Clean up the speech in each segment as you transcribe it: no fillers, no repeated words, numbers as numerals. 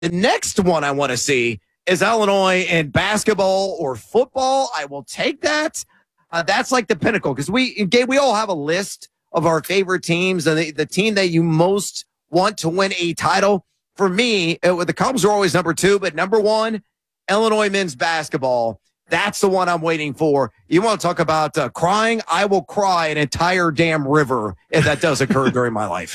The next one I want to see is Illinois in basketball or football. I will take that. That's like the pinnacle because we all have a list of our favorite teams and the team that you most want to win a title. For me, the Cubs are always number 2, but number 1, Illinois men's basketball. That's the one I'm waiting for. You want to talk about crying? I will cry an entire damn river if that does occur during my life.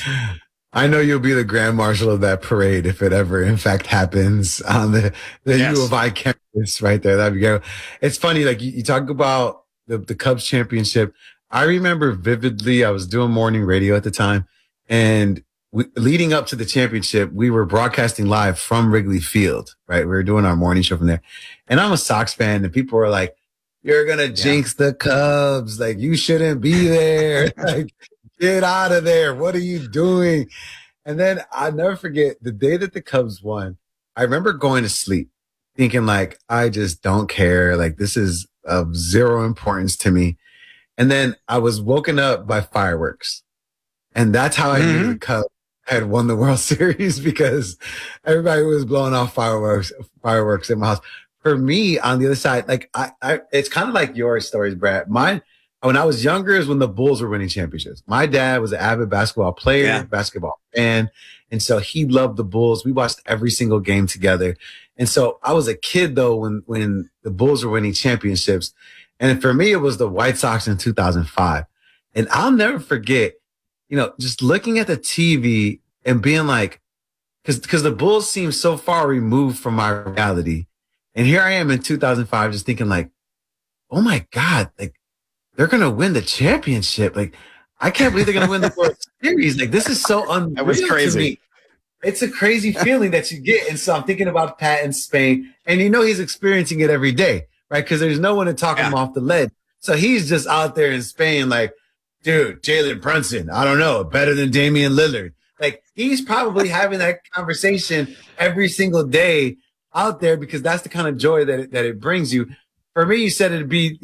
I know you'll be the grand marshal of that parade if it ever, in fact, happens on the Yes. U of I campus right there. That'd be good. It's funny, like you talk about the Cubs championship. I remember vividly, I was doing morning radio at the time, and leading up to the championship, we were broadcasting live from Wrigley Field, right? We were doing our morning show from there. And I'm a Sox fan, and people were like, you're going to jinx the Cubs. Like, you shouldn't be there. Like, get out of there. What are you doing? And then I'll never forget the day that the Cubs won. I remember going to sleep thinking like, I just don't care. Like, this is of zero importance to me. And then I was woken up by fireworks. And that's how I knew the Cubs had won the World Series, because everybody was blowing off fireworks in my house. For me, on the other side, like it's kind of like your stories, Brad. Mine, when I was younger, is when the Bulls were winning championships. My dad was an avid basketball player, basketball fan, and so he loved the Bulls. We watched every single game together. And so I was a kid though when the Bulls were winning championships. And for me, it was the White Sox in 2005. And I'll never forget, just looking at the TV and being like, because the Bulls seem so far removed from my reality. And here I am in 2005, just thinking like, oh my God, like they're going to win the championship. Like, I can't believe they're going to win the World Series. Like, this is so unreal. That was crazy. To me. It's a crazy feeling that you get. And so I'm thinking about Pat in Spain, and he's experiencing it every day, right? Because there's no one to talk him off the ledge. So he's just out there in Spain, like, dude, Jalen Brunson, I don't know, better than Damian Lillard. Like, he's probably having that conversation every single day out there, because that's the kind of joy that it brings you. For me, you said it'd be,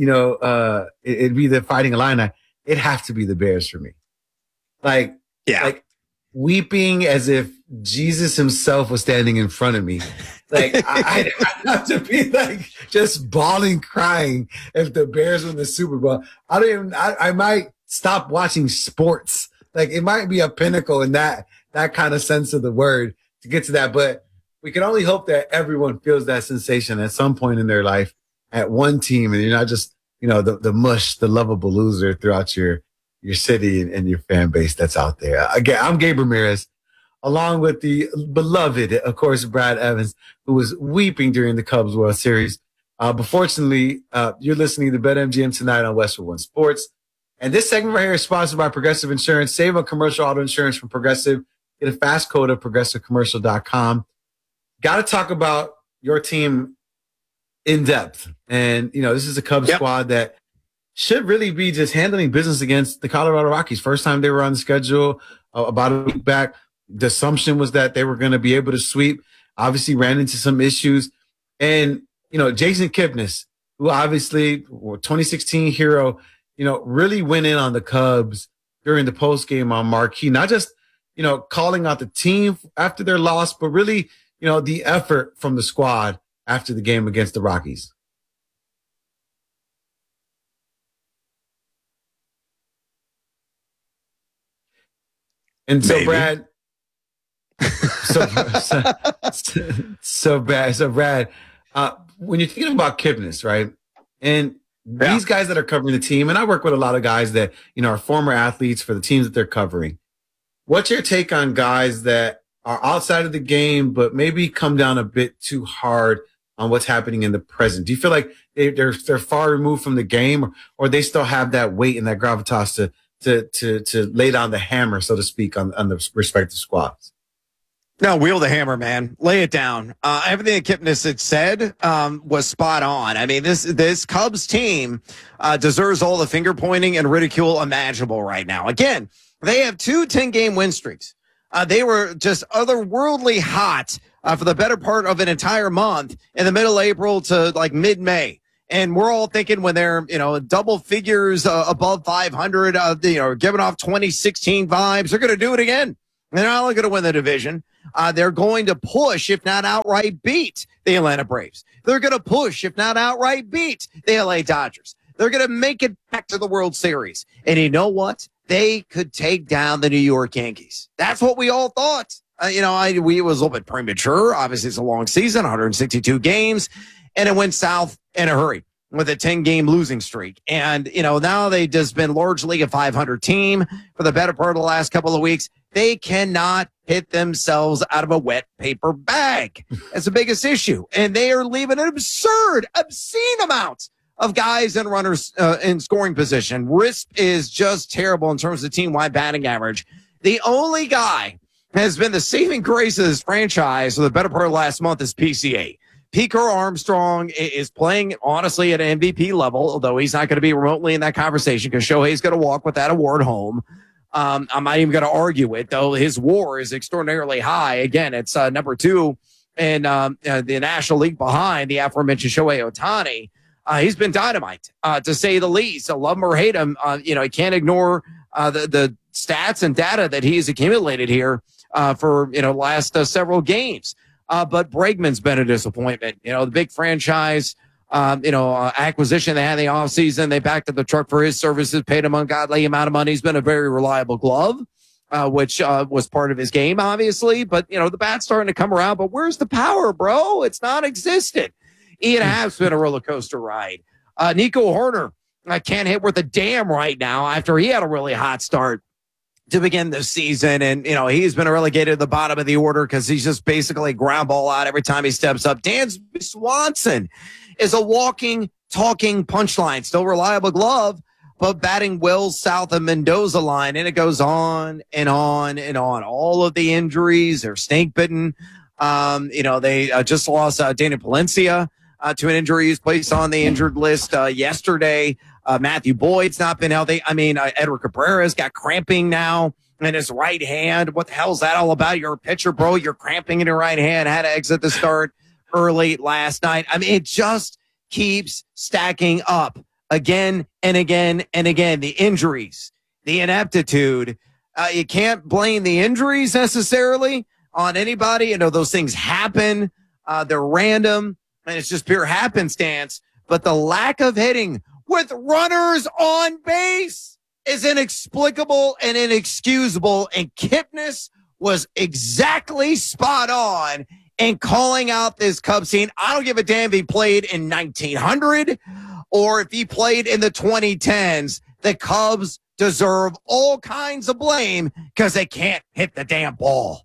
it'd be the Fighting Illini. It'd have to be the Bears for me. Like weeping as if Jesus himself was standing in front of me. Like, I'd have to be like just bawling, crying if the Bears win the Super Bowl. I might stop watching sports. Like, it might be a pinnacle in that kind of sense of the word to get to that. But we can only hope that everyone feels that sensation at some point in their life at one team, and you're not just, the mush, the lovable loser throughout your city and your fan base that's out there. Again, I'm Gabe Ramirez, along with the beloved, of course, Brad Evans, who was weeping during the Cubs World Series. But fortunately, you're listening to BetMGM tonight on Westwood One Sports. And this segment right here is sponsored by Progressive Insurance. Save on commercial auto insurance from Progressive. Get a fast code at progressivecommercial.com. Got to talk about your team in depth. And, this is a Cubs squad that should really be just handling business against the Colorado Rockies. First time they were on the schedule about a week back. The assumption was that they were going to be able to sweep. Obviously ran into some issues. And, Jason Kipnis, who obviously 2016 hero, really went in on the Cubs during the postgame on Marquee, not just, calling out the team after their loss, but really, the effort from the squad after the game against the Rockies. And so, maybe. Brad, Brad, when you're thinking about Kipnis, right? And these guys that are covering the team, and I work with a lot of guys that, are former athletes for the teams that they're covering. What's your take on guys that are outside of the game, but maybe come down a bit too hard on what's happening in the present? Do you feel like they're far removed from the game, or they still have that weight and that gravitas to lay down the hammer, so to speak, on the respective squads? No, wield the hammer, man. Lay it down. Everything that Kipnis had said was spot on. I mean, this Cubs team deserves all the finger pointing and ridicule imaginable right now. Again, they have 2 10-game win streaks. They were just otherworldly hot for the better part of an entire month in the middle of April to like mid-May. And we're all thinking when they're, double figures above 500, giving off 2016 vibes, they're going to do it again. They're not only going to win the division, They're going to push, if not outright beat, the Atlanta Braves. They're going to push, if not outright beat, the LA Dodgers. They're going to make it back to the World Series. And you know what? They could take down the New York Yankees. That's what we all thought. It was a little bit premature. Obviously, it's a long season, 162 games, and it went south in a hurry with a 10-game losing streak. And, now they've just been largely a 500 team for the better part of the last couple of weeks. They cannot hit themselves out of a wet paper bag. That's the biggest issue. And they are leaving an obscene amount of guys and runners in scoring position. RISP is just terrible in terms of team-wide batting average. The only guy has been the saving grace of this franchise for the better part of last month is PCA. Pico Armstrong is playing, honestly, at an MVP level, although he's not going to be remotely in that conversation because Shohei's going to walk with that award home. I'm not even going to argue it, though. His WAR is extraordinarily high. Again, it's number 2 in the National League behind the aforementioned Shohei Ohtani. He's been dynamite, to say the least. So love him or hate him, you can't ignore the stats and data that he's accumulated here for last several games. But Bregman's been a disappointment. The big franchise, acquisition they had in the offseason. They backed up the truck for his services, paid him an ungodly amount of money. He's been a very reliable glove, which was part of his game, obviously. But, the bat's starting to come around. But where's the power, bro? It's non-existent. Ian Happ's been a roller coaster ride. Nico Hoerner can't hit worth a damn right now after he had a really hot start to begin this season. And, he's been relegated to the bottom of the order because he's just basically ground ball out every time he steps up. Dansby Swanson is a walking, talking punchline. Still reliable glove, but batting well south of Mendoza line. And it goes on and on and on. All of the injuries, they're snake bitten. They just lost Daniel Palencia to an injury. He's placed on the injured list yesterday. Matthew Boyd's not been healthy. Edward Cabrera's got cramping now in his right hand. What the hell is that all about? You're a pitcher, bro. You're cramping in your right hand. Had to exit the start early last night. It just keeps stacking up again and again and again. The injuries, the ineptitude. You can't blame the injuries necessarily on anybody. Those things happen. They're random, and it's just pure happenstance. But the lack of hitting with runners on base is inexplicable and inexcusable. And Kipnis was exactly spot on in calling out this Cubs team. I don't give a damn if he played in 1900 or if he played in the 2010s. The Cubs deserve all kinds of blame because they can't hit the damn ball.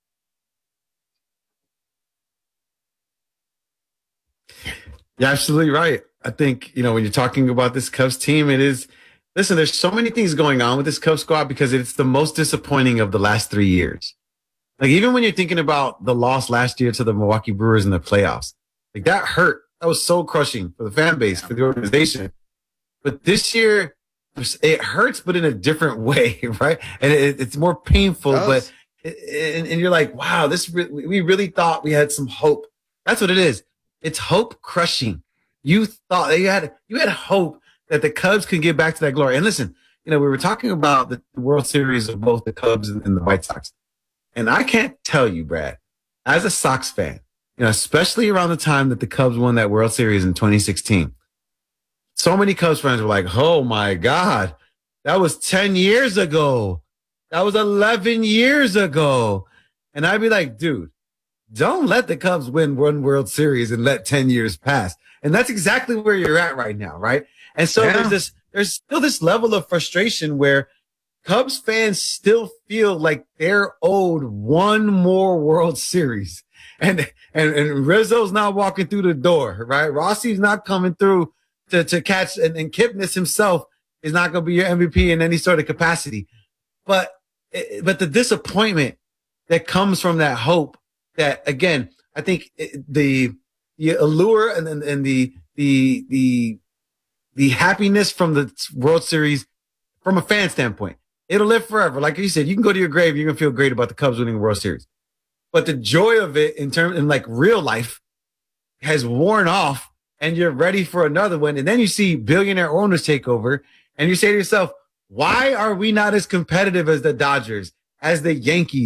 You're absolutely right. I think, when you're talking about this Cubs team, listen, there's so many things going on with this Cubs squad because it's the most disappointing of the last 3 years. Like, even when you're thinking about the loss last year to the Milwaukee Brewers in the playoffs, like that hurt. That was so crushing for the fan base, for the organization. But this year, it hurts, but in a different way, right? And it's more painful, but you're like, wow, we really thought we had some hope. That's what it is. It's hope crushing. You thought you had hope that the Cubs could get back to that glory. And listen, we were talking about the World Series of both the Cubs and the White Sox. And I can't tell you, Brad, as a Sox fan, especially around the time that the Cubs won that World Series in 2016, so many Cubs fans were like, oh my God, that was 10 years ago. That was 11 years ago. And I'd be like, dude, don't let the Cubs win one World Series and let 10 years pass. And that's exactly where you're at right now, right? And so there's still this level of frustration where Cubs fans still feel like they're owed one more World Series. And Rizzo's not walking through the door, right? Rossi's not coming through to catch, and Kipnis himself is not going to be your MVP in any sort of capacity. But the disappointment that comes from that hope, that again, I think the allure and the happiness from the World Series, from a fan standpoint, it'll live forever. Like you said, you can go to your grave, you're gonna feel great about the Cubs winning the World Series. But the joy of it in like real life has worn off, and you're ready for another one. And then you see billionaire owners take over, and you say to yourself, why are we not as competitive as the Dodgers, as the Yankees?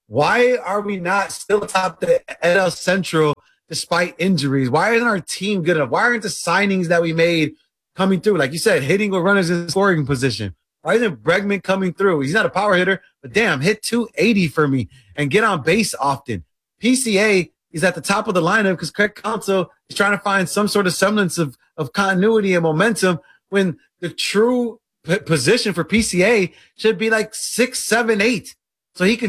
Why are we not still atop the NL Central despite injuries? Why isn't our team good enough? Why aren't the signings that we made coming through? Like you said, hitting with runners in scoring position. Why isn't Bregman coming through? He's not a power hitter, but damn, hit 280 for me and get on base often. PCA is at the top of the lineup because Craig Counsell is trying to find some sort of semblance of continuity and momentum when the true position for PCA should be like 6, 7, 8. So he can